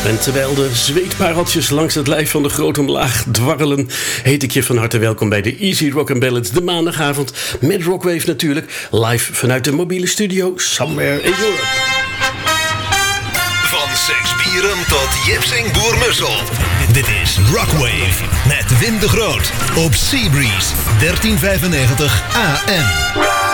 En terwijl de zweetpareltjes langs het lijf van de grote omlaag dwarrelen, heet ik je van harte welkom bij de Easy Rock & Ballads, de maandagavond met Rockwave natuurlijk, live vanuit de mobiele studio Somewhere in Europe. Van Seksbieren tot Jipsing Boermussel. Dit is Rockwave met Wim de Groot op Seabreeze 1395 AM.